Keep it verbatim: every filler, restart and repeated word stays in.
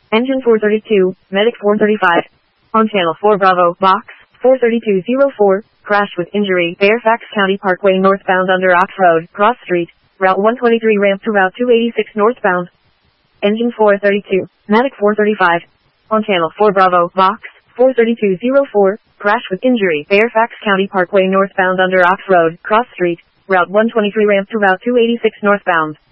Engine four thirty-two, Medic four thirty-five. On Channel four Bravo, Box, four thirty-two oh four, crash with injury, Fairfax County Parkway northbound under Ox Road, Cross Street, Route one twenty-three ramp to Route two eighty-six northbound. Engine four thirty-two, Medic four thirty-five. On Channel four Bravo, Box, four thirty-two oh four, crash with injury, Fairfax County Parkway northbound under Ox Road, Cross Street, Route one twenty-three ramp to Route two eighty-six northbound.